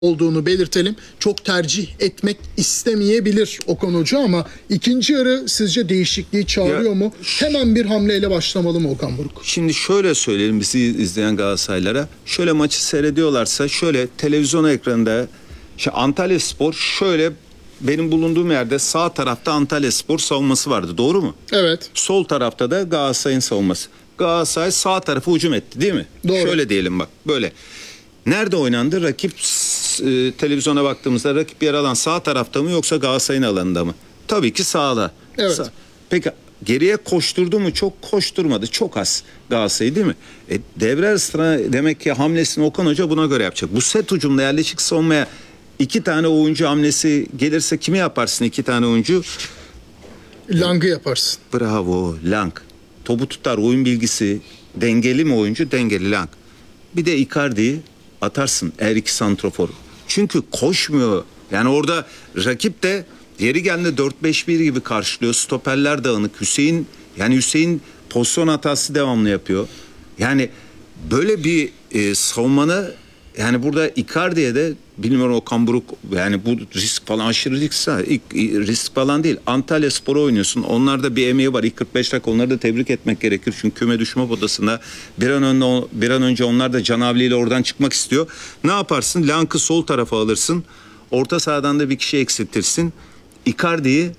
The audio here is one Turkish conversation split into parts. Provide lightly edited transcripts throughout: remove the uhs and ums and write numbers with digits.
olduğunu belirtelim. Çok tercih etmek istemeyebilir Okan Hoca ama ikinci yarı sizce değişikliği çağırıyor mu? Hemen bir hamleyle başlamalı mı Okan Buruk? Şimdi şöyle söyleyelim bizi izleyen Galatasaraylılara. Şöyle maçı seyrediyorlarsa şöyle televizyon ekranında Antalyaspor şöyle benim bulunduğum yerde sağ tarafta Antalyaspor savunması vardı. Doğru mu? Evet. Sol tarafta da Galatasaray'ın savunması. Galatasaray sağ tarafa hücum etti değil mi? Doğru. Şöyle diyelim bak böyle. Nerede oynandı? Rakip televizyona baktığımızda rakip yer alan sağ tarafta mı yoksa Galatasaray'ın alanında mı? Tabii ki sağda. Evet. Peki geriye koşturdu mu? Çok koşturmadı. Çok az Galatasaray değil mi? Devre arasına demek ki hamlesini Okan Hoca buna göre yapacak. Bu set hücumda yerleşik savunmaya 2 tane oyuncu hamlesi gelirse kimi yaparsın 2 tane oyuncu? Lang'ı yaparsın. Bravo Lang. Topu tutar, oyun bilgisi, dengeli mi oyuncu? Dengeli Lang. Bir de Icardi'yi atarsın eğer 2 santrafor. Çünkü koşmuyor. Yani orada rakip de yeri geldiğinde 4-5-1 gibi karşılıyor. Stoperler dağınık. Hüseyin pozisyon hatası devamlı yapıyor. Yani böyle bir savunmanı yani burada Icardi'ye de bilmiyorum Okan Buruk yani bu risk falan aşırı risk falan değil. Antalyaspor'a oynuyorsun. Onlarda bir emeği var. İlk 45 dakika onları da tebrik etmek gerekir. Çünkü küme düşme potasında bir an önce onlar da canavliyle oradan çıkmak istiyor. Ne yaparsın? Lank'ı sol tarafa alırsın. Orta sahadan da bir kişi eksiltirsin. Icardi'yi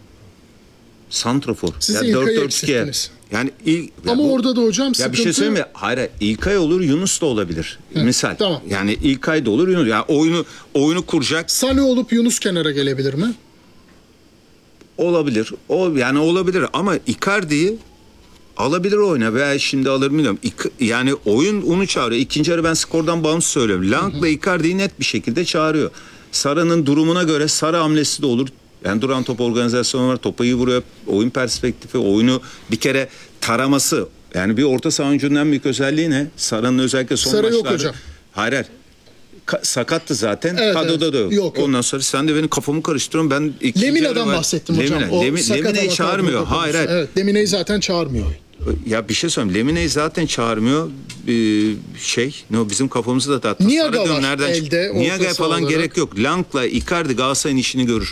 santrafor. Siz Yani İlkay'ı 4-4-2'ye. eksittiniz. Yani ama orada da hocam sıkıntı... Ya bir şey söyleyeyim mi? Hayır, İlkay olur, Yunus da olabilir. Misal. Tamam. Yani İlkay da olur, Yunus. Yani oyunu kuracak. Sane olup Yunus kenara gelebilir mi? Olabilir. Yani olabilir ama Icardi'yi alabilir oyuna veya şimdi alır mı bilmiyorum. Yani oyun onu çağırıyor. İkinci yarı ben skordan bağımsız söylüyorum. Lang'la Icardi'yi net bir şekilde çağırıyor. Sara'nın durumuna göre Sara hamlesi de olur. Yani duran top organizasyonu var. Topu iyi vuruyor. Oyun perspektifi, oyunu bir kere taraması. Yani bir orta saha oyuncunun en büyük özelliği ne? Sara'nın özellikle son Sara maçlarda. yok hocam. Hayır. Sakattı zaten. Evet, Kadroda da yok. Yok. Ondan sonra sen de benim kafamı karıştırıyorsun. Ben Lemina'dan bahsettim hocam. Lemine'yi çağırmıyor. Hayır. Evet, Lemine'yi zaten çağırmıyor. Ya bir şey söyleyeyim. Lemine'yi zaten çağırmıyor. Bizim kafamızı da dağıttı. Niaga var elde. Niaga falan gerek yok. Lang'la Icardi Galatasaray'ın işini görür.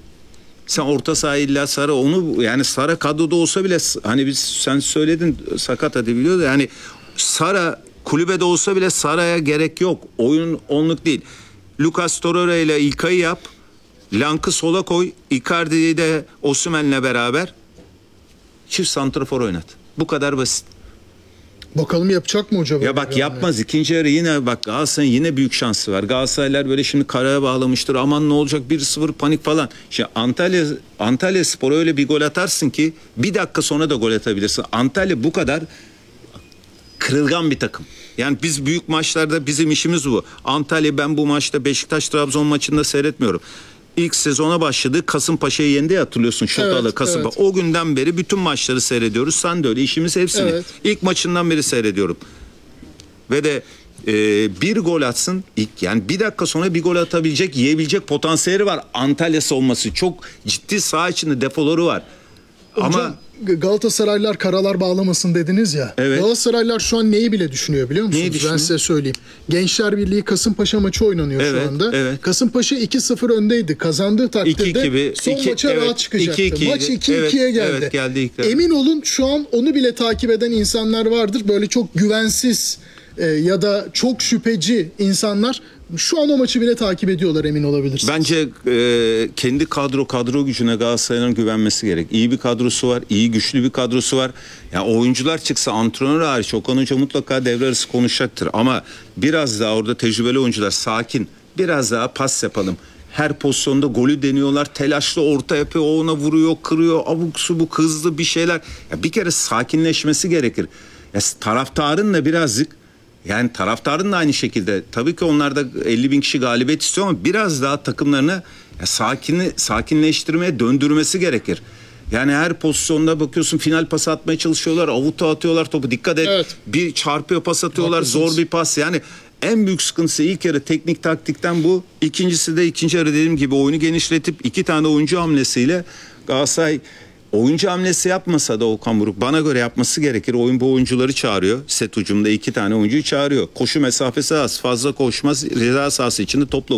Sen orta saha illa Sara onu yani Sara kadroda olsa bile hani sen söyledin sakat hadi biliyor da yani Sara kulübede olsa bile Sara'ya gerek yok. Oyun onluk değil. Lucas Torreira ile İlkay'ı yap. Lang'ı sola koy. Icardi'yi de Osimhen'le beraber çift santrafor oynat. Bu kadar basit. Bakalım yapacak mı hocam? Ya bak yapmaz. İkinci yarı yine bak Galatasaray'ın yine büyük şansı var. Galatasaraylar böyle şimdi karaya bağlamıştır. Aman ne olacak 1-0 panik falan. Şimdi Antalyaspor'a öyle bir gol atarsın ki bir dakika sonra da gol atabilirsin. Antalya bu kadar kırılgan bir takım. Yani biz büyük maçlarda bizim işimiz bu. Antalya ben bu maçta Beşiktaş-Trabzon maçında seyretmiyorum. İlk sezona başladı. Kasımpaşa'yı yendi ya hatırlıyorsun. Şotalı evet, Kasımpaşa. Evet. O günden beri bütün maçları seyrediyoruz. Sen de öyle işimiz hepsini. Evet. İlk maçından beri seyrediyorum. Ve de bir gol atsın. Yani bir dakika sonra bir gol atabilecek, yiyebilecek potansiyeli var. Antalya savunması. Çok ciddi saha içinde defoları var. Hocam, ama Galatasaraylar karalar bağlamasın dediniz ya. Evet. Galatasaraylar şu an neyi bile düşünüyor biliyor musunuz? Neyi düşünüyor? Ben size söyleyeyim. Gençler Birliği Kasımpaşa maçı oynanıyor Evet, şu anda. evet. Kasımpaşa 2-0 öndeydi. Kazandığı takdirde 2-2 son maça rahat çıkacaktı. 2-2 Maç 2-2'ye geldi. Evet, geldi ilk Emin olun şu an onu bile takip eden insanlar vardır. Böyle çok güvensiz ya da çok şüpheci insanlar şu an o maçı bile takip ediyorlar, emin olabilirsiniz. Bence kendi kadro gücüne Galatasaray'ın güvenmesi gerek. İyi bir kadrosu var, iyi güçlü bir kadrosu var. Yani oyuncular çıksa antrenör hariç Okan Hoca mutlaka devre arası konuşacaktır. Ama biraz daha orada tecrübeli oyuncular sakin, biraz daha pas yapalım. Her pozisyonda golü deniyorlar, telaşlı orta yapıyor, o ona vuruyor, kırıyor, abuk subuk hızlı bir şeyler. Ya bir kere sakinleşmesi gerekir. Ya taraftarın da birazcık yani taraftarın da aynı şekilde tabii ki onlar da 50 bin kişi galibiyet istiyor ama biraz daha takımlarını sakinleştirmeye döndürmesi gerekir. Yani her pozisyonda bakıyorsun final pası atmaya çalışıyorlar, avuta atıyorlar topu, dikkat et. Evet. Bir çarpıyor pas atıyorlar, Haklısınız. zor bir pas. Yani en büyük sıkıntısı ilk yarı teknik taktikten bu. İkincisi de ikinci yarı dediğim gibi oyunu genişletip 2 tane oyuncu hamlesiyle Galatasaray oyuncu hamlesi yapmasa da Okan Buruk bana göre yapması gerekir. Oyun bu oyuncuları çağırıyor. Set ucumda 2 tane oyuncuyu çağırıyor. Koşu mesafesi az, fazla koşmaz. Ceza sahası içinde topla